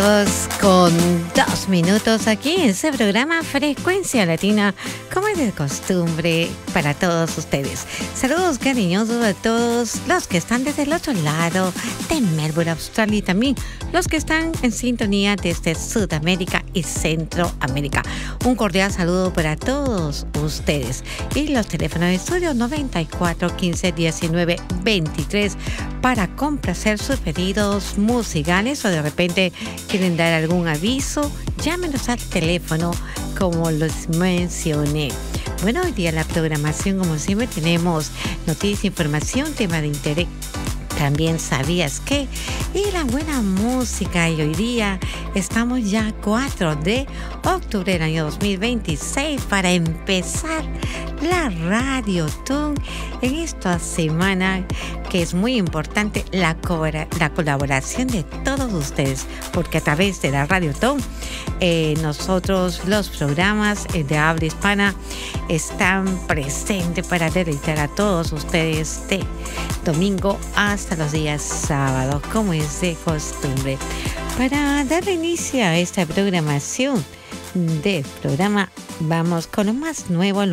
2:02 aquí en ese programa Frecuencia Latina, como es de costumbre para todos ustedes. Saludos cariñosos a todos los que están desde el otro lado de Melbourne, Australia, y también los que están en sintonía desde Sudamérica y Centroamérica. Un cordial saludo para todos ustedes. Y los teléfonos de estudio 94 15 19 23 para complacer sus pedidos musicales, o de repente quieren dar algún aviso, llámenos al teléfono como los mencioné. Bueno, hoy día la programación, como siempre, tenemos noticias, información, tema de interés. También sabías que, y la buena música, y hoy día estamos ya 4 de octubre del año 2026 para empezar la Radiotón en esta semana, que es muy importante la colaboración de todos ustedes, porque a través de la Radiotón nosotros, los programas de habla hispana, están presentes para deleitar a todos ustedes de domingo hasta los días sábados, como es de costumbre. Para dar inicio a esta programación del programa, vamos con lo más nuevo.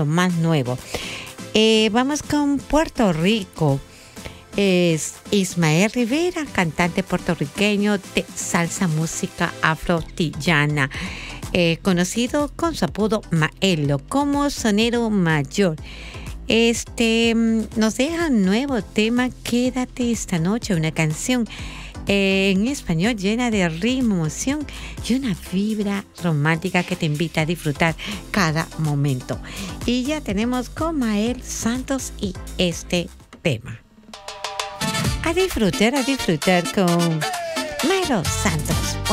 Vamos con Puerto Rico. Es Ismael Rivera, cantante puertorriqueño de salsa, música afro-tillana, conocido con su apodo Maelo, como sonero mayor. Nos deja un nuevo tema, Quédate esta noche, una canción en español llena de ritmo, emoción y una vibra romántica que te invita a disfrutar cada momento. Y ya tenemos con Mael Santos y este tema. A disfrutar con Mael Santos.